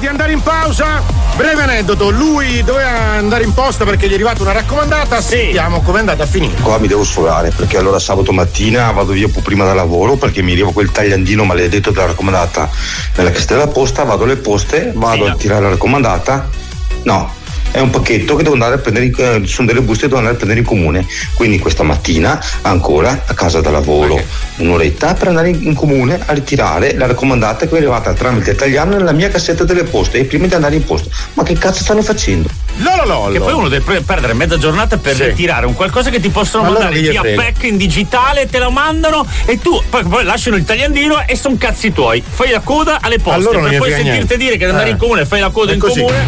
andare in pausa. Breve aneddoto, lui doveva andare in posta perché gli è arrivata una raccomandata. Sentiamo com'è andata a finire. Qua mi devo sfogare perché allora sabato mattina vado via un po' prima da lavoro perché mi arriva quel tagliandino maledetto della raccomandata nella cassetta della posta, vado alle poste, vado a tirare la raccomandata. No, è un pacchetto che devo andare a prendere, sono delle buste che devo andare a prendere in comune, quindi questa mattina ancora a casa da lavoro un'oretta per andare in comune a ritirare la raccomandata che è arrivata tramite italiano nella mia cassetta delle poste e prima di andare in posta. Ma che cazzo stanno facendo? Che poi uno deve perdere mezza giornata per ritirare un qualcosa che ti possono mandare via PEC in digitale, te lo mandano e tu poi lasciano il tagliandino e sono cazzi tuoi. Fai la coda alle poste per poi sentirti dire che ad andare in comune fai la coda in comune.